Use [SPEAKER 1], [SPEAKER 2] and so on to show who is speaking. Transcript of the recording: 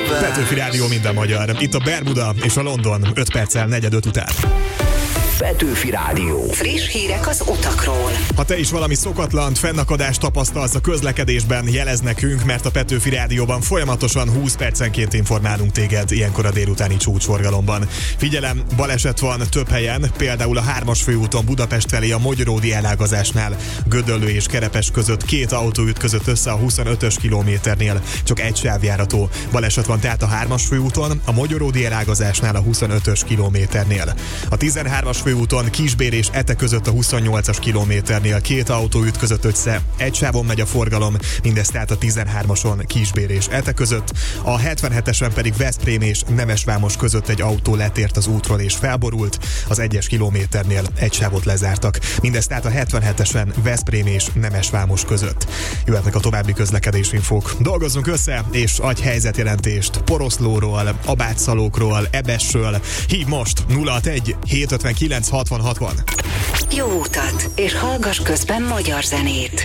[SPEAKER 1] Petőfi Rádió, minden magyar. Itt a Bermuda és a London 5 perccel 4:05 után.
[SPEAKER 2] Petőfi Rádió.
[SPEAKER 3] Friss hírek az utakról.
[SPEAKER 1] Ha te is valami szokatlant, fennakadást tapasztalsz a közlekedésben, jelez nekünk, mert a Petőfi Rádióban folyamatosan 20 percenként informálunk téged ilyenkor a délutáni csúcsforgalomban. Figyelem, baleset van több helyen, például a 3-as főúton Budapest felé a Magyaródi elágazásnál, Gödöllő és Kerepes között 2 autó ütközött össze a 25-ös kilométernél, csak egy sávjárató. Baleset van tehát a 3-as főúton, a Magyaródi elágazásnál a 25-ös kilométernél. A 13-as főúton Kisbér és Ete között a 28-as kilométernél 2 autó ütközött össze, egy sávon megy a forgalom, mindez tehát a 13-ason Kisbér és Ete között, a 77-esen pedig Veszprém és Nemesvámos között egy autó letért az útról és felborult, az 1-es kilométernél egy sávot lezártak, mindez tehát a 77-esen Veszprém és Nemesvámos között. Jöhetnek a további közlekedésinfók. Dolgozzunk össze, és adj helyzetjelentést Poroszlóról, Abátszalókról, Ebesről. Hív most 061 759 60 60.
[SPEAKER 3] Jó utat, és hallgass közben magyar zenét.